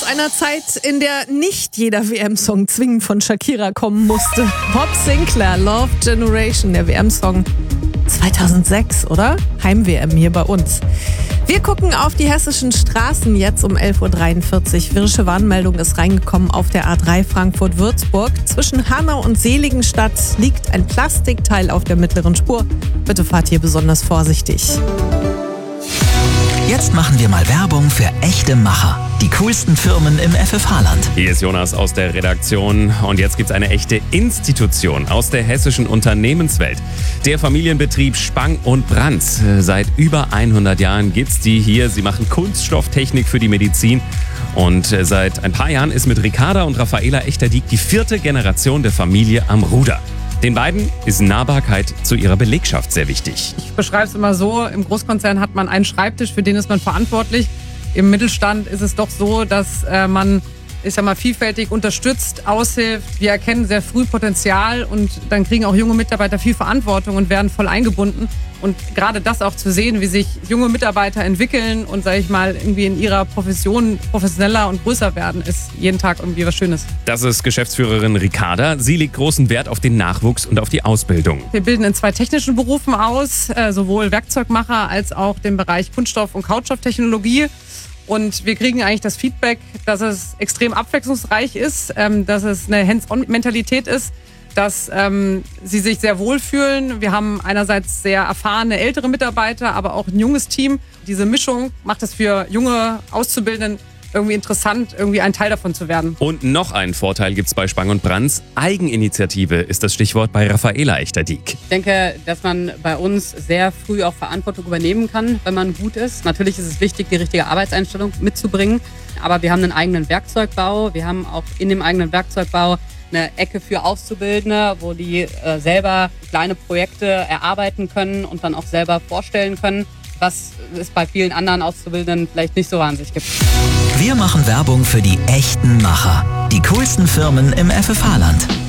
einer Zeit, in der nicht jeder WM-Song zwingend von Shakira kommen musste. Bob Sinclair, Love Generation, der WM-Song 2006, oder? Heim-WM hier bei uns. Wir gucken auf die hessischen Straßen jetzt um 11.43 Uhr. Wirsche Warnmeldung ist reingekommen auf der A3 Frankfurt-Würzburg. Zwischen Hanau und Seligenstadt liegt ein Plastikteil auf der mittleren Spur. Bitte fahrt hier besonders vorsichtig. Jetzt machen wir mal Werbung für echte Macher. Die coolsten Firmen im FFH-Land. Hier ist Jonas aus der Redaktion und jetzt gibt's eine echte Institution aus der hessischen Unternehmenswelt. Der Familienbetrieb Spang und Brands. Seit über 100 Jahren gibt's die hier. Sie machen Kunststofftechnik für die Medizin. Und seit ein paar Jahren ist mit Ricarda und Raffaela Echterdieck die 4. Generation der Familie am Ruder. Den beiden ist Nahbarkeit zu ihrer Belegschaft sehr wichtig. Ich beschreibe es immer so, im Großkonzern hat man einen Schreibtisch, für den ist man verantwortlich. Im Mittelstand ist es doch so, dass man vielfältig unterstützt, aushilft. Wir erkennen sehr früh Potenzial und dann kriegen auch junge Mitarbeiter viel Verantwortung und werden voll eingebunden. Und gerade das auch zu sehen, wie sich junge Mitarbeiter entwickeln und, irgendwie in ihrer Profession professioneller und größer werden, ist jeden Tag irgendwie was Schönes. Das ist Geschäftsführerin Ricarda. Sie legt großen Wert auf den Nachwuchs und auf die Ausbildung. Wir bilden in 2 technischen Berufen aus, sowohl Werkzeugmacher als auch den Bereich Kunststoff- und Kautstofftechnologie. Und wir kriegen eigentlich das Feedback, dass es extrem abwechslungsreich ist, dass es eine Hands-on-Mentalität ist, dass sie sich sehr wohlfühlen. Wir haben einerseits sehr erfahrene ältere Mitarbeiter, aber auch ein junges Team. Diese Mischung macht es für junge Auszubildenden irgendwie interessant, irgendwie ein Teil davon zu werden. Und noch einen Vorteil gibt's bei Spang und Brands. Eigeninitiative ist das Stichwort bei Raffaela Echterdieck. Ich denke, dass man bei uns sehr früh auch Verantwortung übernehmen kann, wenn man gut ist. Natürlich ist es wichtig, die richtige Arbeitseinstellung mitzubringen. Aber wir haben einen eigenen Werkzeugbau. Wir haben auch in dem eigenen Werkzeugbau eine Ecke für Auszubildende, wo die selber kleine Projekte erarbeiten können und dann auch selber vorstellen können, was es bei vielen anderen Auszubildenden vielleicht nicht so wahnsinnig gibt. Wir machen Werbung für die echten Macher. Die coolsten Firmen im FFH-Land.